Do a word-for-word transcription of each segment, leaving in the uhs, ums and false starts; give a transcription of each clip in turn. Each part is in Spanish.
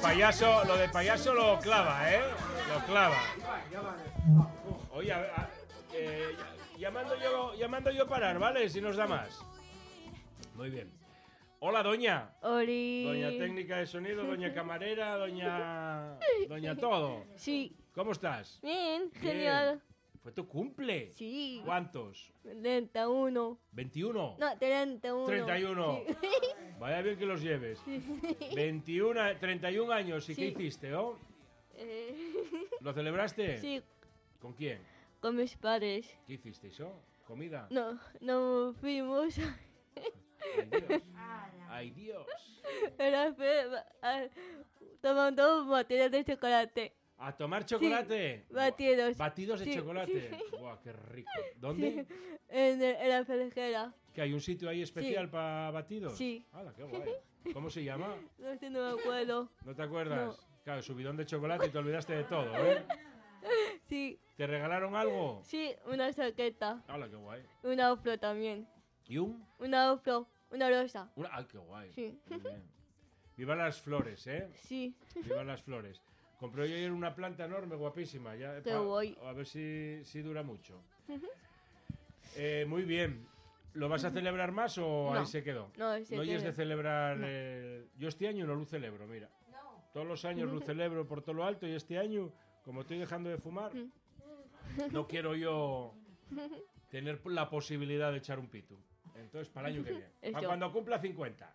payaso, lo de payaso lo clava, ¿eh? Lo clava. Oye, a ver, a- eh, llamando yo, llamando yo parar, ¿vale? Si nos da más. Muy bien. Hola, doña. Oli. Doña técnica de sonido, doña camarera, doña... Doña todo. Sí. ¿Cómo estás? Bien, Bien. genial. ¿Fue tu cumple? Sí. ¿Cuántos? treinta y uno. ¿veintiuno? No, treinta y uno. treinta y uno. Sí. Vaya bien que los lleves. veintiuno, treinta y un años. ¿Y qué Sí. hiciste, oh? Eh, ¿Lo celebraste? sí, ¿Con quién? con mis padres. ¿Qué hicisteis, oh? ¿Comida? No, no fuimos. ¡Ay, Dios! ¡Ay, Dios! Era fe- ah, tomando batidos de chocolate. ¿A tomar chocolate? Sí, batidos. Batidos de Sí, chocolate. sí. Buah, qué rico. ¿Dónde? En, el- en la felejera. ¿Que hay un sitio ahí especial Sí. para batidos? Sí. ¡Hala, qué guay! ¿Cómo se llama? No sé, no me acuerdo. ¿No te acuerdas? No. Claro, subidón de chocolate y te olvidaste de todo, ¿eh? Sí, ¿Te regalaron algo? sí, una chaqueta. ¡Hala, qué guay! Una afro también. ¿Y un? Una afro, una rosa. Una... ¡Ay, qué guay! Sí. Muy bien. Viva las flores, ¿eh? Sí. Viva las flores. Compré yo ayer una planta enorme, guapísima. Ya, Qué pa- guay. A ver si, si dura mucho. Eh, muy bien. ¿Lo vas a celebrar más o No. ahí se quedó? No, ese No oyes tiene- de celebrar... No. eh, Yo este año no lo celebro, mira. Todos los años lo celebro por todo lo alto y este año, como estoy dejando de fumar, no quiero yo tener la posibilidad de echar un pito. Entonces, para el año que viene. Para Eso. cuando cumpla cincuenta.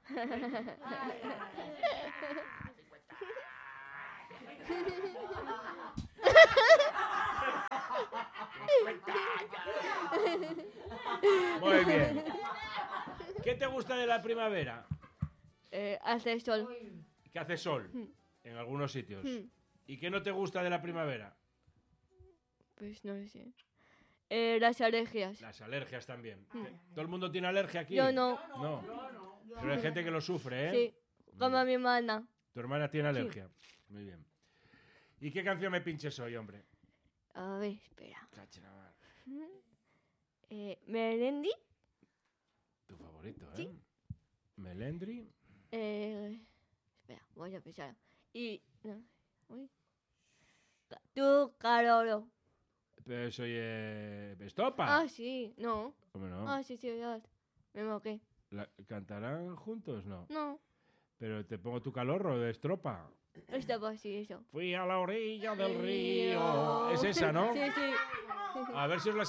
Muy bien. ¿Qué te gusta de la primavera? Eh, hace sol. Que hace sol en algunos sitios. Mm. ¿Y qué no te gusta de la primavera? Pues no sé. Eh, las alergias. Las alergias también. ¿Todo el mundo tiene alergia aquí? Yo no. No. Pero hay gente que lo sufre, ¿eh? Sí, como mi hermana. Tu hermana tiene alergia. Muy bien. ¿Y qué canción me pinches hoy, hombre? A ver, espera. Cacha la mar. Eh, Melendi. Tu favorito, ¿eh? Sí. Melendri. Eh, espera, voy a pensar. Y. No, uy. Ca- Tu Carolo. Pero soy eh, Estopa. Ah, sí, no. ¿Cómo no? Ah, sí, sí, verdad. Me moqué. La- ¿Cantarán juntos? No. No, Pero te pongo tu calorro de estropa. estaba así, eso. Fui a la orilla del Río. río. Es esa, ¿no? Sí, sí. A ver si os la